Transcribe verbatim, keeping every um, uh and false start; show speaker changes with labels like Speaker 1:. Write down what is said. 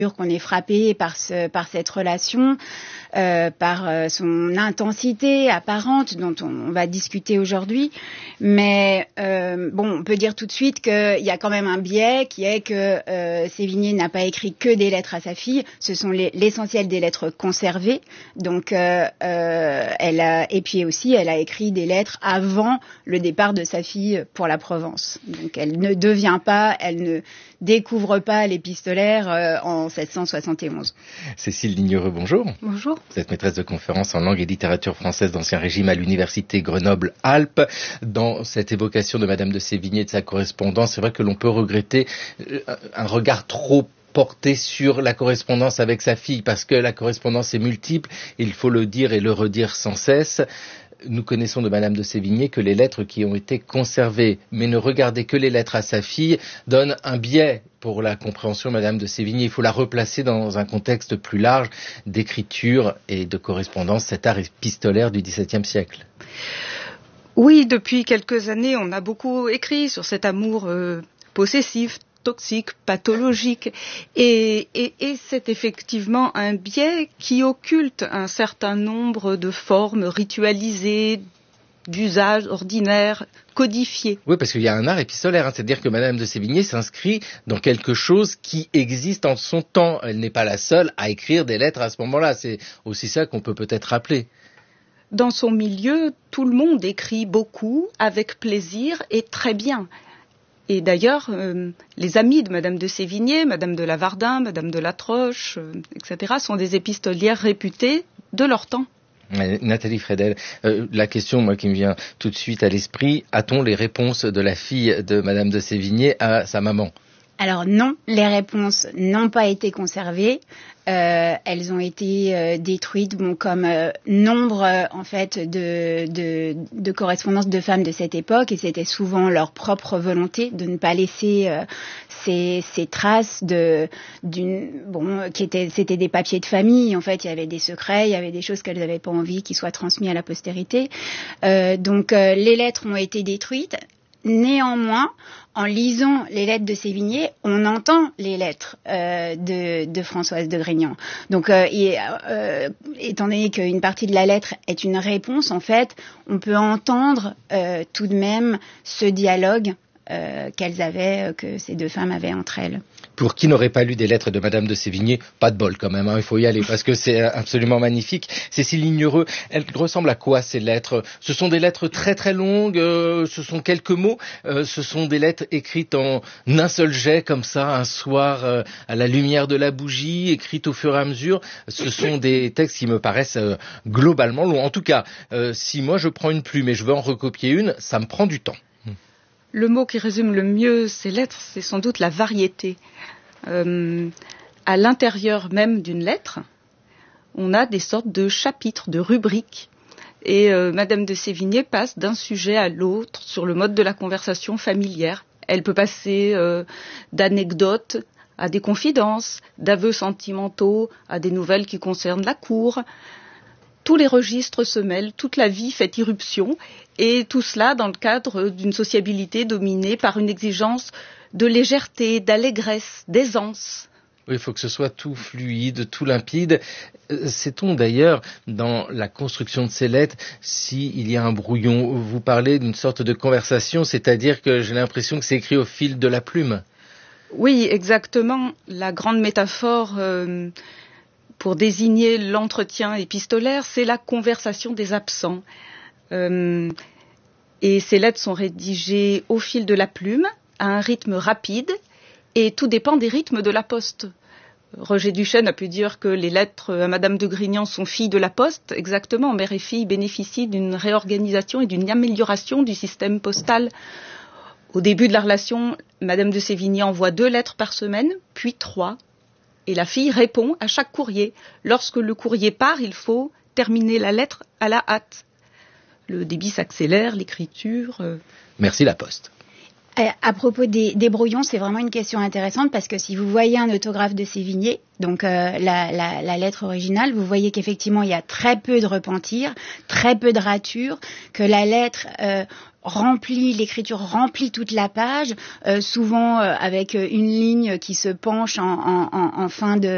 Speaker 1: qu'on est frappé par, ce, par cette relation, euh, par euh, son intensité apparente dont on, on va discuter aujourd'hui. Mais euh, bon, on peut dire tout de suite qu'il y a quand même un biais qui est que euh, Sévigné n'a pas écrit que des lettres à sa fille. Ce sont les, l'essentiel des lettres conservées. Donc, euh, euh, elle a, et puis aussi, elle a écrit des lettres avant le départ de sa fille pour la Provence. Donc, elle ne devient pas, elle ne découvre pas l'épistolaire euh, en sept cent soixante et onze.
Speaker 2: Cécile Lignereux, bonjour.
Speaker 3: Bonjour.
Speaker 2: Vous êtes maîtresse de conférences en langue et littérature française d'Ancien Régime à l'université Grenoble-Alpes. Dans cette évocation de Madame de Sévigné et de sa correspondance, c'est vrai que l'on peut regretter un regard trop porté sur la correspondance avec sa fille, parce que la correspondance est multiple, il faut le dire et le redire sans cesse. Nous connaissons de Madame de Sévigné que les lettres qui ont été conservées, mais ne regarder que les lettres à sa fille, donnent un biais pour la compréhension de Madame de Sévigné. Il faut la replacer dans un contexte plus large d'écriture et de correspondance, cet art épistolaire du dix-septième siècle.
Speaker 3: Oui, depuis quelques années, on a beaucoup écrit sur cet amour euh, possessif, toxique, pathologique, et, et, et c'est effectivement un biais qui occulte un certain nombre de formes ritualisées, d'usages ordinaires, codifiés.
Speaker 2: Oui, parce qu'il y a un art épistolaire, hein, c'est-à-dire que Madame de Sévigné s'inscrit dans quelque chose qui existe en son temps. Elle n'est pas la seule à écrire des lettres à ce moment-là, c'est aussi ça qu'on peut peut-être rappeler.
Speaker 3: Dans son milieu, tout le monde écrit beaucoup, avec plaisir et très bien. Et d'ailleurs, euh, les amis de Madame de Sévigné, Madame de Lavardin, Madame de Latroche, euh, et cetera, sont des épistolières réputées de leur temps.
Speaker 2: Nathalie Fredel, euh, la question moi qui me vient tout de suite à l'esprit, a-t-on les réponses de la fille de Madame de Sévigné à sa maman ?
Speaker 1: Alors non, les réponses n'ont pas été conservées. Euh, elles ont été euh, détruites, bon, comme euh, nombre euh, en fait de, de, de correspondances de femmes de cette époque, et c'était souvent leur propre volonté de ne pas laisser euh, ces, ces traces de d'une bon qui étaient c'était des papiers de famille. En fait, il y avait des secrets, il y avait des choses qu'elles n'avaient pas envie qui soient transmises à la postérité. Euh, donc euh, les lettres ont été détruites. Néanmoins, en lisant les lettres de Sévigné, on entend les lettres euh, de, de Françoise de Grignan. Donc, euh, et, euh, étant donné qu'une partie de la lettre est une réponse, en fait, on peut entendre euh, tout de même ce dialogue euh, qu'elles avaient, que ces deux femmes avaient entre elles.
Speaker 2: Pour qui n'aurait pas lu des lettres de Madame de Sévigné, pas de bol quand même, hein, il faut y aller parce que c'est absolument magnifique. Cécile Lignereux, elles ressemblent à quoi ces lettres ? Ce sont des lettres très très longues, euh, ce sont quelques mots, euh, ce sont des lettres écrites en un seul jet comme ça, un soir euh, à la lumière de la bougie, écrites au fur et à mesure. Ce sont des textes qui me paraissent euh, globalement longs. En tout cas, euh, si moi je prends une plume et je veux en recopier une, ça me prend du temps.
Speaker 3: Le mot qui résume le mieux ces lettres, c'est sans doute la variété. Euh, à l'intérieur même d'une lettre, on a des sortes de chapitres, de rubriques. Et euh, Madame de Sévigné passe d'un sujet à l'autre sur le mode de la conversation familière. Elle peut passer euh, d'anecdotes à des confidences, d'aveux sentimentaux à des nouvelles qui concernent la cour. Tous les registres se mêlent, toute la vie fait irruption, et tout cela dans le cadre d'une sociabilité dominée par une exigence de légèreté, d'allégresse, d'aisance.
Speaker 2: Oui, il faut que ce soit tout fluide, tout limpide. Sait-on d'ailleurs, dans la construction de ces lettres, s'il y a un brouillon ? Vous parlez d'une sorte de conversation, c'est-à-dire que j'ai l'impression que c'est écrit au fil de la plume.
Speaker 3: Oui, exactement. La grande métaphore euh, pour désigner l'entretien épistolaire, c'est la conversation des absents. Euh, et ces lettres sont rédigées au fil de la plume, à un rythme rapide, et tout dépend des rythmes de la poste. Roger Duchesne a pu dire que les lettres à Madame de Grignan sont filles de la poste. Exactement, mère et fille bénéficient d'une réorganisation et d'une amélioration du système postal. Au début de la relation, Madame de Sévigné envoie deux lettres par semaine, puis trois, et la fille répond à chaque courrier. Lorsque le courrier part, il faut terminer la lettre à la hâte. Le débit s'accélère, l'écriture... Euh...
Speaker 2: Merci la poste.
Speaker 1: À propos des, des brouillons, c'est vraiment une question intéressante parce que si vous voyez un autographe de Sévigné, donc euh, la, la, la lettre originale, vous voyez qu'effectivement il y a très peu de repentir, très peu de ratures, que la lettre euh, remplit, l'écriture remplit toute la page, euh, souvent euh, avec une ligne qui se penche en, en, en, en fin de